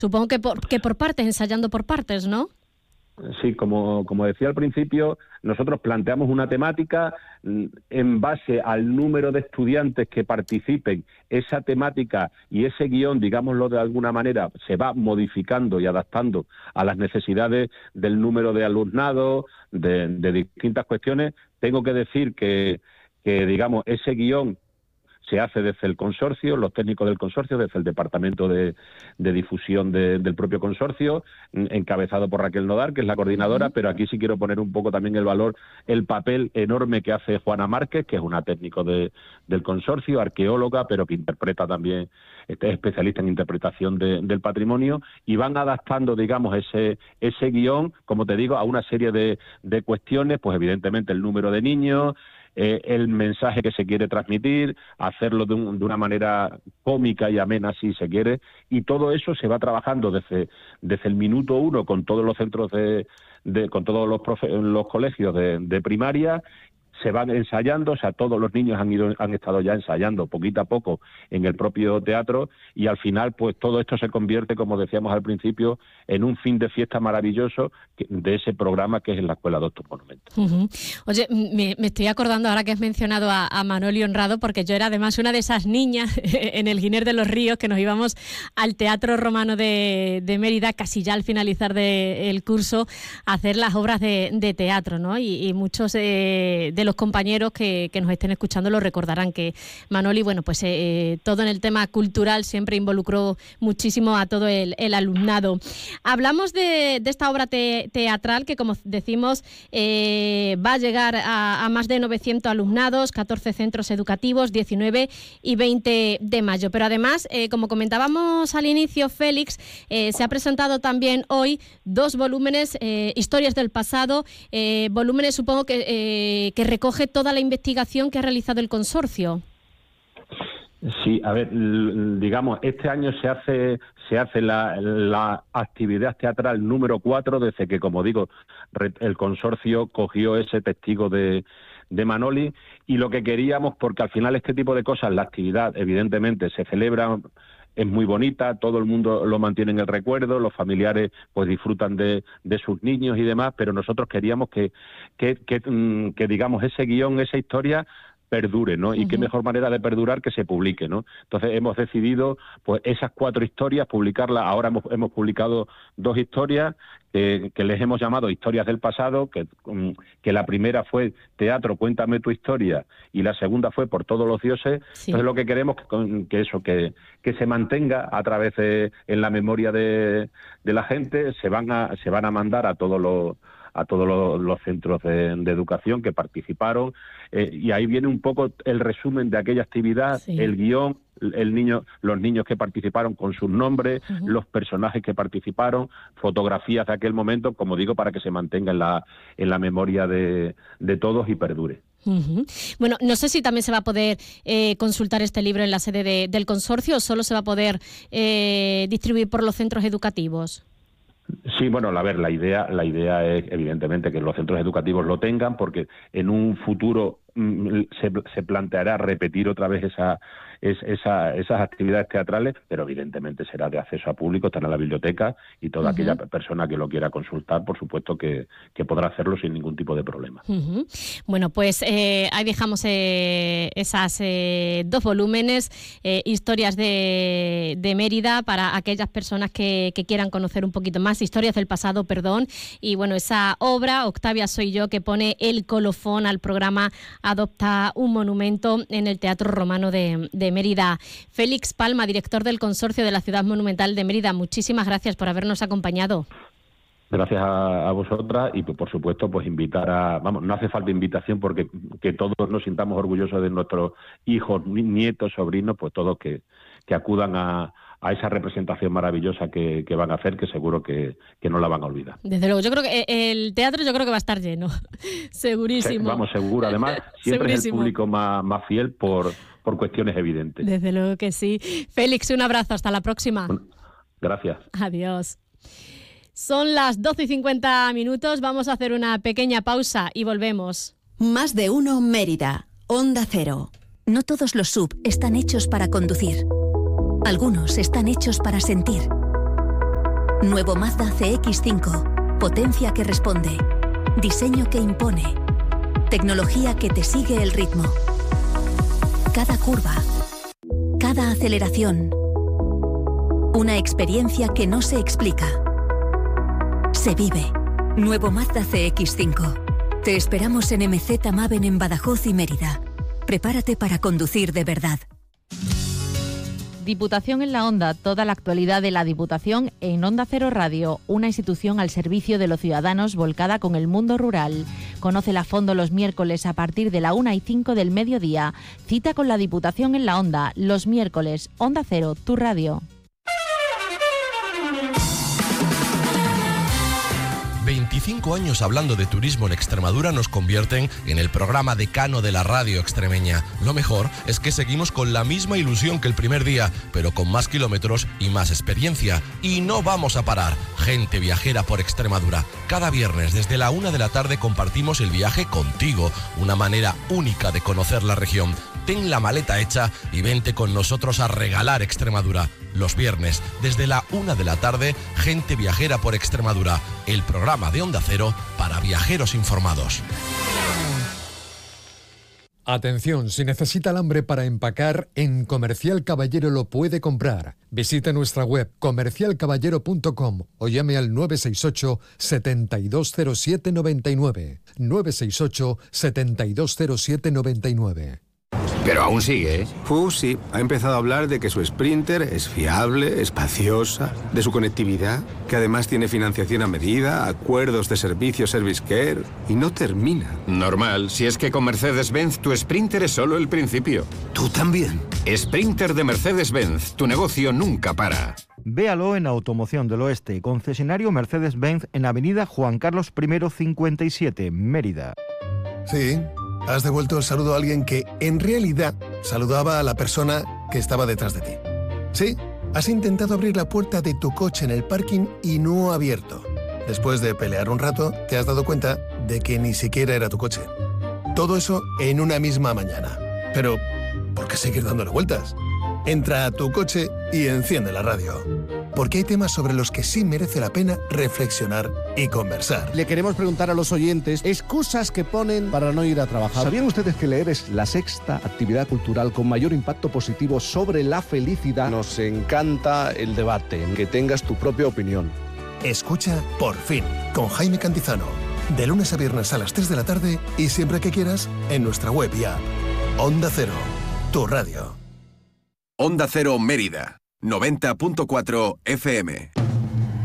Supongo que por partes, ensayando por partes, ¿no? Sí, como decía al principio, nosotros planteamos una temática en base al número de estudiantes que participen. Esa temática y ese guión, digámoslo de alguna manera, se va modificando y adaptando a las necesidades del número de alumnado, de distintas cuestiones. Tengo que decir que digamos, ese guión se hace desde el consorcio, los técnicos del consorcio, desde el departamento de difusión del propio consorcio, encabezado por Raquel Nodar, que es la coordinadora, pero aquí sí quiero poner un poco también el valor, el papel enorme que hace Juana Márquez, que es una técnico del consorcio, arqueóloga, pero que interpreta también, es especialista en interpretación del patrimonio, y van adaptando, digamos, ese guión, como te digo, a una serie de cuestiones, pues evidentemente el número de niños, el mensaje que se quiere transmitir, hacerlo de una manera cómica y amena si se quiere, y todo eso se va trabajando desde el minuto uno con todos los centros con todos los colegios de primaria. Se van ensayando, o sea, todos los niños han estado ya ensayando poquito a poco en el propio teatro, y al final pues todo esto se convierte, como decíamos al principio, en un fin de fiesta maravilloso de ese programa que es en la Escuela Doctor Monumento. Uh-huh. Oye, me estoy acordando ahora que has mencionado a Manoli Honrado, porque yo era además una de esas niñas en el Giner de los Ríos que nos íbamos al Teatro Romano de Mérida, casi ya al finalizar del curso, a hacer las obras de teatro, ¿no? Y muchos de los compañeros que nos estén escuchando lo recordarán, que Manoli, bueno, pues todo en el tema cultural siempre involucró muchísimo a todo el alumnado. Hablamos de esta obra teatral que, como decimos, va a llegar a más de 900 alumnados, 14 centros educativos, 19 y 20 de mayo. Pero además, como comentábamos al inicio, Félix, se ha presentado también hoy 2 volúmenes, Historias del pasado, volúmenes supongo que recoge toda la investigación que ha realizado el consorcio. Sí, a ver, digamos, este año se hace la actividad teatral número 4 desde que, como digo, el consorcio cogió ese testigo de Manoli, y lo que queríamos, porque al final este tipo de cosas, la actividad evidentemente se celebra, es muy bonita, todo el mundo lo mantiene en el recuerdo, los familiares pues disfrutan de sus niños y demás, pero nosotros queríamos que digamos, ese guión, esa historia perdure, ¿no? Y qué mejor manera de perdurar que se publique, ¿no? Entonces hemos decidido, pues, esas 4 historias, publicarlas. Ahora hemos publicado 2 historias que les hemos llamado Historias del pasado, que la primera fue Teatro, cuéntame tu historia, y la segunda fue Por todos los dioses. Sí. Entonces lo que queremos que se mantenga a través en la memoria de la gente. Se van a mandar a todos los centros de educación que participaron, y ahí viene un poco el resumen de aquella actividad, sí. El guión, los niños que participaron con sus nombres, los personajes que participaron, fotografías de aquel momento, como digo, para que se mantenga en la memoria de todos y perdure. Uh-huh. Bueno, no sé si también se va a poder consultar este libro en la sede del consorcio, o solo se va a poder distribuir por los centros educativos. Sí, bueno, a ver, la idea es evidentemente que los centros educativos lo tengan, porque en un futuro se planteará repetir otra vez esas actividades teatrales, pero evidentemente será de acceso a público, estará en la biblioteca, y toda aquella persona que lo quiera consultar, por supuesto que podrá hacerlo sin ningún tipo de problema. Uh-huh. Bueno, pues ahí dejamos esas 2 volúmenes, Historias de Mérida, para aquellas personas que quieran conocer un poquito más, Historias del pasado, perdón, y bueno, esa obra, Octavia soy yo, que pone el colofón al programa Adopta un monumento en el Teatro Romano de Mérida. Félix Palma, director del Consorcio de la Ciudad Monumental de Mérida, muchísimas gracias por habernos acompañado. Gracias a vosotras, y por supuesto pues invitar no hace falta invitación, porque que todos nos sintamos orgullosos de nuestros hijos, nietos, sobrinos, pues todos que acudan a esa representación maravillosa que van a hacer, que seguro que no la van a olvidar. Desde luego, yo creo que el teatro que va a estar lleno, segurísimo. Vamos, seguro, además siempre es el público más fiel por cuestiones evidentes. Desde luego que sí. Félix, un abrazo, hasta la próxima. Gracias. Adiós. Son las 12:50, vamos a hacer una pequeña pausa y volvemos. Más de uno Mérida, Onda Cero. No todos los SUV están hechos para conducir. Algunos están hechos para sentir. Nuevo Mazda CX-5. Potencia que responde. Diseño que impone. Tecnología que te sigue el ritmo. Cada curva. Cada aceleración. Una experiencia que no se explica. Se vive. Nuevo Mazda CX-5. Te esperamos en MZ Maven en Badajoz y Mérida. Prepárate para conducir de verdad. Diputación en la Onda, toda la actualidad de la Diputación en Onda Cero Radio, una institución al servicio de los ciudadanos volcada con el mundo rural. Conócela a fondo los miércoles a partir de la 1:05 del mediodía. Cita con la Diputación en la Onda, los miércoles. Onda Cero, tu radio. 25 años hablando de turismo en Extremadura nos convierten en el programa decano de la radio extremeña. Lo mejor es que seguimos con la misma ilusión que el primer día, pero con más kilómetros y más experiencia. Y no vamos a parar. Gente viajera por Extremadura. Cada viernes desde la 1 de la tarde compartimos el viaje contigo, una manera única de conocer la región. Ten la maleta hecha y vente con nosotros a regalar Extremadura. Los viernes, desde la 1 de la tarde, Gente viajera por Extremadura, el programa de Onda Cero para viajeros informados. Atención, si necesita alambre para empacar, en Comercial Caballero lo puede comprar. Visite nuestra web comercialcaballero.com o llame al 968 7207 99. 968 7207 99. Pero aún sigue, ¿eh? Sí, ha empezado a hablar de que su Sprinter es fiable, espaciosa, de su conectividad, que además tiene financiación a medida, acuerdos de servicio Service Care, y no termina. Normal, si es que con Mercedes-Benz tu Sprinter es solo el principio. ¿Tú también? Sprinter de Mercedes-Benz, tu negocio nunca para. Véalo en Automoción del Oeste, concesionario Mercedes-Benz en Avenida Juan Carlos I 57, Mérida. Sí. Has devuelto el saludo a alguien que, en realidad, saludaba a la persona que estaba detrás de ti. Sí, has intentado abrir la puerta de tu coche en el parking y no ha abierto. Después de pelear un rato, te has dado cuenta de que ni siquiera era tu coche. Todo eso en una misma mañana. Pero, ¿por qué seguir dándole vueltas? Entra a tu coche y enciende la radio. Porque hay temas sobre los que sí merece la pena reflexionar y conversar. Le queremos preguntar a los oyentes excusas que ponen para no ir a trabajar. ¿Sabían ustedes que leer es la sexta actividad cultural con mayor impacto positivo sobre la felicidad? Nos encanta el debate, que tengas tu propia opinión. Escucha Por Fin, con Jaime Cantizano. De lunes a viernes a las 3 de la tarde y siempre que quieras en nuestra web y app. Onda Cero, tu radio. Onda Cero Mérida, 90.4 FM.